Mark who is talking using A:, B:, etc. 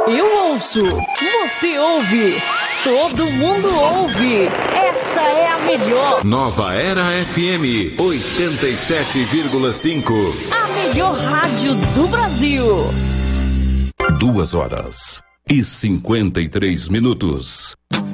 A: Eu ouço, você ouve, todo mundo ouve. Essa é a melhor.
B: Nova Era FM 87,5.
A: A melhor rádio do Brasil.
C: 2 horas e 53 minutos.